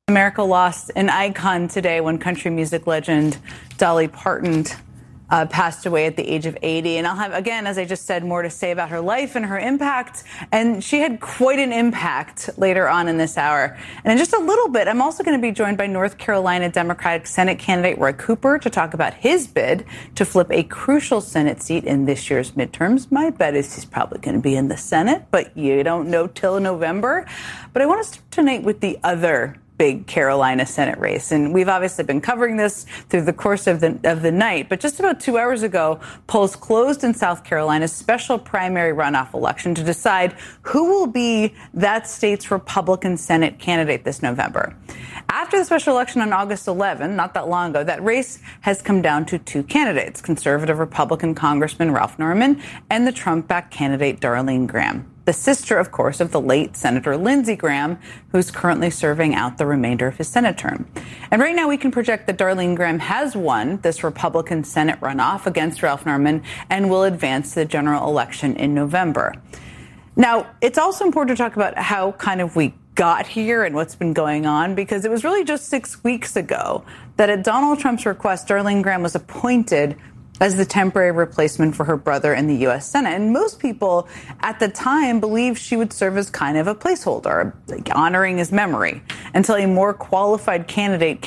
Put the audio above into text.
America lost an icon today when country music legend Dolly Parton passed away at the age of 80. And I'll have, again, as I just said, more to say about her life and her impact. And she had quite an impact later on in this hour. And in just a little bit, I'm also going to be joined by North Carolina Democratic Senate candidate Roy Cooper to talk about his bid to flip a crucial Senate seat in this year's midterms. My bet is he's probably going to be in the Senate, but you don't know till November. But I want to start tonight with the other big Carolina Senate race. And we've obviously been covering this through the course of the night. But just about 2 hours ago, polls closed in South Carolina's special primary runoff election to decide who will be that state's Republican Senate candidate this November. After the special election on August 11, not that long ago, that race has come down to two candidates, conservative Republican Congressman Ralph Norman and the Trump-backed candidate Darlene Graham, the sister, of course, of the late Senator Lindsey Graham, who's currently serving out the remainder of his Senate term. And right now we can project that Darlene Graham has won this Republican Senate runoff against Ralph Norman and will advance to the general election in November. Now, it's also important to talk about how kind of we got here and what's been going on, because it was really just 6 weeks ago that at Donald Trump's request, Darlene Graham was appointed as the temporary replacement for her brother in the U.S. Senate. And most people at the time believed she would serve as kind of a placeholder, like honoring his memory, until a more qualified candidate